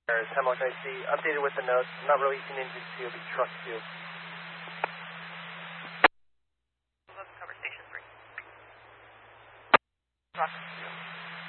Hemlock IC, updated with the notes, not releasing into COB truck 2. Cover station 3. Rock.